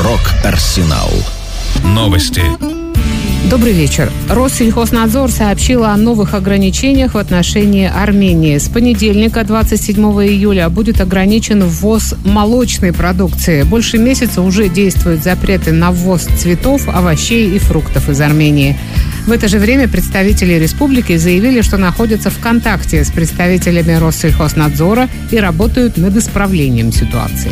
Рок-Арсенал. Новости. Добрый вечер. Россельхознадзор сообщил о новых ограничениях в отношении Армении. С понедельника, 27 июля, будет ограничен ввоз молочной продукции. Больше месяца уже действуют запреты на ввоз цветов, овощей и фруктов из Армении. В это же время представители республики заявили, что находятся в контакте с представителями Россельхознадзора и работают над исправлением ситуации.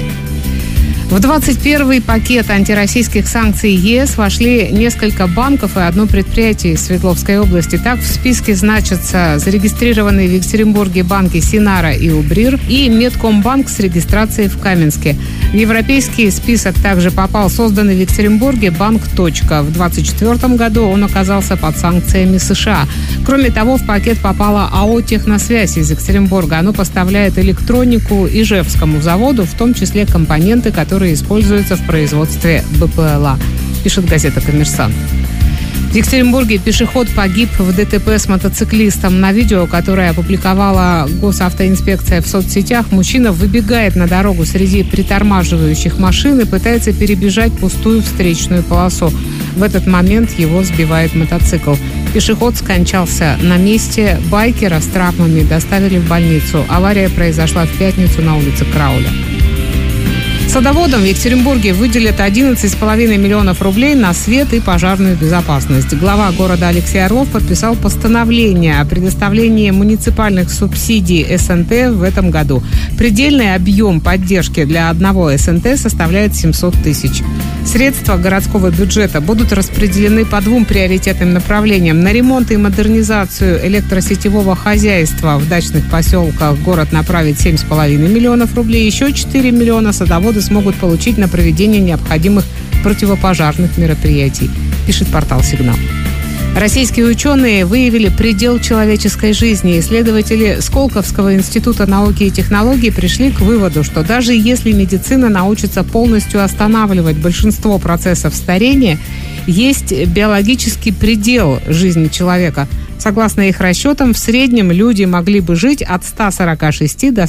В 21-й пакет антироссийских санкций ЕС вошли несколько банков и одно предприятие из Свердловской области. Так, в списке значатся зарегистрированные в Екатеринбурге банки Синара и Убрир и Медкомбанк с регистрацией в Каменске. В европейский список также попал созданный в Екатеринбурге банк «Точка». В 2024 году он оказался под санкциями США. Кроме того, в пакет попала АО «Техносвязь» из Екатеринбурга. Оно поставляет электронику Ижевскому заводу, в том числе компоненты, которые используются в производстве БПЛА, пишет газета «Коммерсант». В Екатеринбурге пешеход погиб в ДТП с мотоциклистом. На видео, которое опубликовала госавтоинспекция в соцсетях, мужчина выбегает на дорогу среди притормаживающих машин и пытается перебежать пустую встречную полосу. В этот момент его сбивает мотоцикл. Пешеход скончался на месте. Байкера с травмами доставили в больницу. Авария произошла в пятницу на улице Крауля. Садоводам в Екатеринбурге выделят 11,5 миллионов рублей на свет и пожарную безопасность. Глава города Алексей Орлов подписал постановление о предоставлении муниципальных субсидий СНТ в этом году. Предельный объем поддержки для одного СНТ составляет 700 тысяч. Средства городского бюджета будут распределены по двум приоритетным направлениям. На ремонт и модернизацию электросетевого хозяйства в дачных поселках город направит 7,5 миллионов рублей. Еще 4 миллиона садоводы смогут получить на проведение необходимых противопожарных мероприятий, пишет портал «Сигнал». Российские ученые выявили предел человеческой жизни. Исследователи Сколковского института науки и технологий пришли к выводу, что даже если медицина научится полностью останавливать большинство процессов старения, есть биологический предел жизни человека. Согласно их расчетам, в среднем люди могли бы жить от 146 до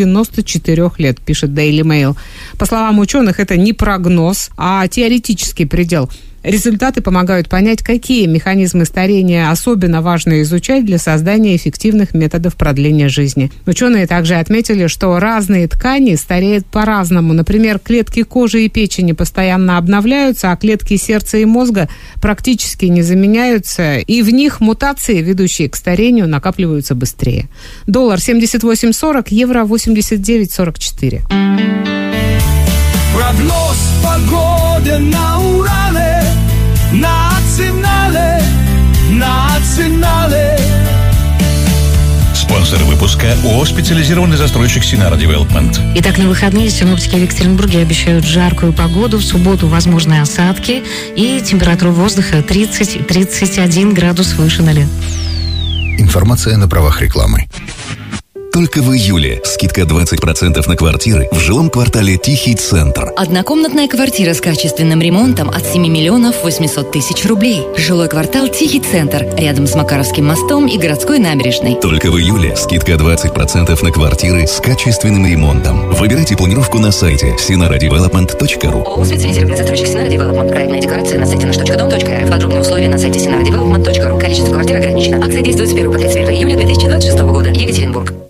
194 лет, пишет Daily Mail. По словам ученых, это не прогноз, а теоретический предел. Результаты помогают понять, какие механизмы старения особенно важно изучать для создания эффективных методов продления жизни. Ученые также отметили, что разные ткани стареют по-разному. Например, клетки кожи и печени постоянно обновляются, а клетки сердца и мозга практически не заменяются, и в них мутации, ведущие к старению, накапливаются быстрее. Доллар 78.40, евро 89.44. Прогноз погоды на Урале. Национале. Спонсор выпуска ООО «Специализированный застройщик Синара Девелопмент». Итак, на выходные синоптики в Екатеринбурге обещают жаркую погоду. В субботу возможны осадки и температура воздуха 30-31 градус выше 0. Информация на правах рекламы. Только в июле скидка 20% на квартиры в жилом квартале «Тихий центр». Однокомнатная квартира с качественным ремонтом от 7 миллионов 800 тысяч рублей. Жилой квартал «Тихий центр» рядом с Макаровским мостом и городской набережной. Только в июле скидка 20% на квартиры с качественным ремонтом. Выбирайте планировку на сайте sinaradevelopment.ru. ООО «Специализированный застройщик Синара Девелопмент». Проектная декорация на сайте nаш.дом.рф. Подробные условия на сайте sinaradevelopment.ru. Количество квартир ограничено. Акция действует с 1 по 31 июля 2026 года. Екатеринбург.